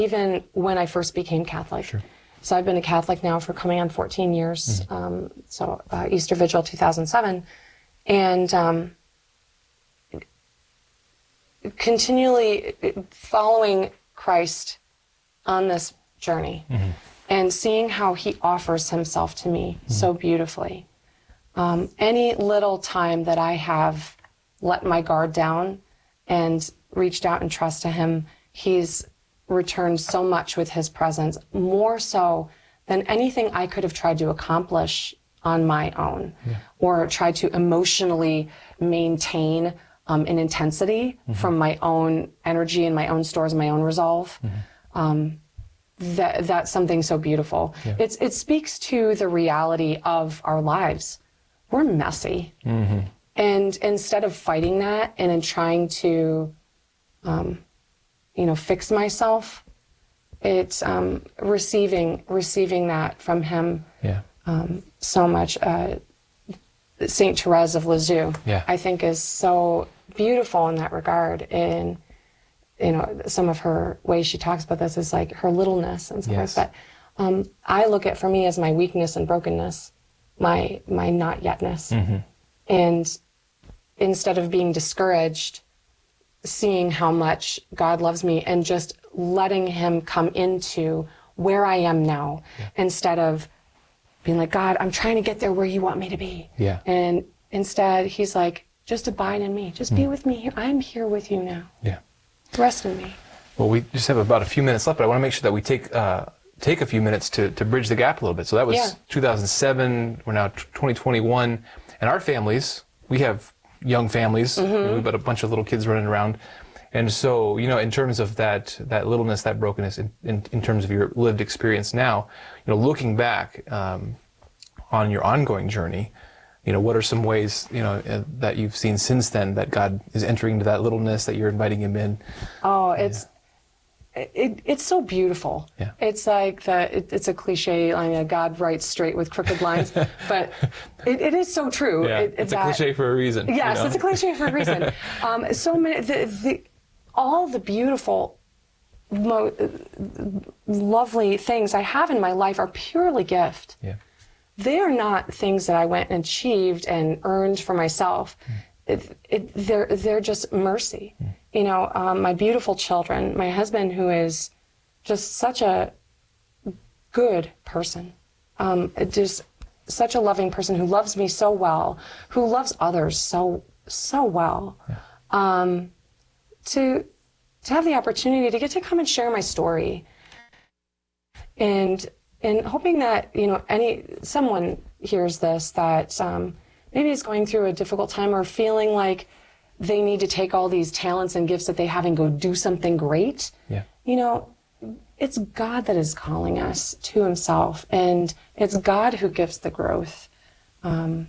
even when I first became Catholic. Sure. So I've been a Catholic now for coming on 14 years, Easter Vigil 2007, and continually following Christ on this journey and seeing how he offers himself to me so beautifully. Any little time that I have let my guard down and reached out in trust to him, he's returned so much with his presence, more so than anything I could have tried to accomplish on my own or tried to emotionally maintain an intensity from my own energy and my own stores and my own resolve. That's something so beautiful. Yeah. It speaks to the reality of our lives. We're messy. And instead of fighting that and in trying to, fix myself, it's receiving that from him so much. Saint Therese of Lisieux, I think, is so beautiful in that regard. And some of her ways she talks about this is like her littleness and stuff like that. I look at for me as my weakness and brokenness, my not yetness. And instead of being discouraged, seeing how much God loves me and just letting him come into where I am now, instead of being like, God, I'm trying to get there where you want me to be. And instead, he's like, just abide in me. Just be with me here. I'm here with you now. Rest in me. Well, we just have about a few minutes left, but I want to make sure that we take a few minutes to bridge the gap a little bit. So that was 2007. We're now 2021. And our families, we have young families. We've got a bunch of little kids running around. And so, in terms of that littleness, that brokenness, in terms of your lived experience now, looking back on your ongoing journey, what are some ways, that you've seen since then that God is entering into that littleness, that you're inviting him in? Oh, it's so beautiful. It's like it's a cliche line, God writes straight with crooked lines, but it is so true. It's a cliche for a reason. Yes, it's a cliche for a reason. So many, all the beautiful, lovely things I have in my life are purely gift. They are not things that I went and achieved and earned for myself. They're just mercy. My beautiful children, my husband, who is just such a good person, just such a loving person who loves me so well, who loves others so well. To have the opportunity to get to come and share my story, and hoping that someone hears this that maybe is going through a difficult time or feeling like they need to take all these talents and gifts that they have and go do something great. It's God that is calling us to himself, and it's God who gives the growth. And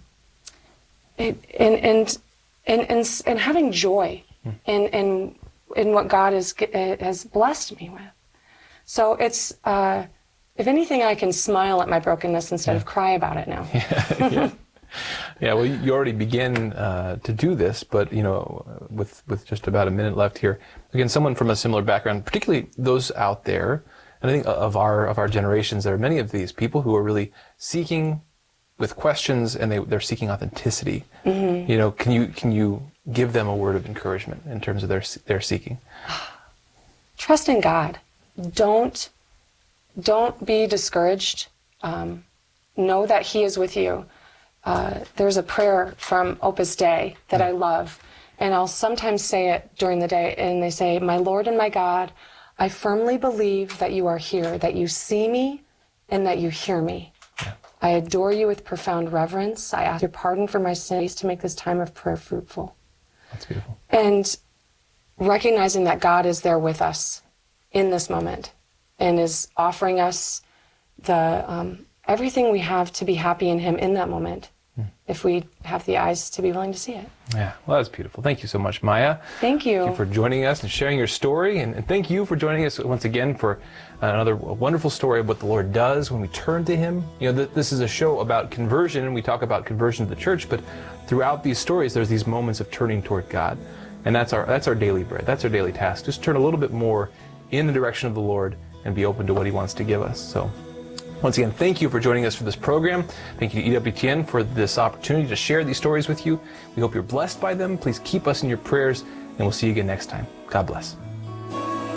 having joy in what God has blessed me with. So it's, if anything, I can smile at my brokenness instead of cry about it now. Well, you already begin to do this, but with just about a minute left here, again, someone from a similar background, particularly those out there, and I think of our generations, there are many of these people who are really seeking with questions, and they're seeking authenticity. Can you give them a word of encouragement in terms of their seeking? Trust in God. Don't be discouraged. Know that he is with you. There's a prayer from Opus Dei that I love, and I'll sometimes say it during the day, and they say, "My Lord and my God, I firmly believe that you are here, that you see me, and that you hear me. I adore you with profound reverence. I ask your pardon for my sins to make this time of prayer fruitful." That's beautiful. And recognizing that God is there with us in this moment and is offering us the everything we have to be happy in him in that moment, if we have the eyes to be willing to see it. Well, that's beautiful. Thank you so much, Maya. Thank you. Thank you for joining us and sharing your story, and thank you for joining us once again for another wonderful story of what the Lord does when we turn to him. This is a show about conversion, and we talk about conversion to the church, but throughout these stories, there's these moments of turning toward God, and that's our daily bread. That's our daily task. Just turn a little bit more in the direction of the Lord and be open to what He wants to give us. So once again, thank you for joining us for this program. Thank you to EWTN for this opportunity to share these stories with you. We hope you're blessed by them. Please keep us in your prayers, and we'll see you again next time. God bless.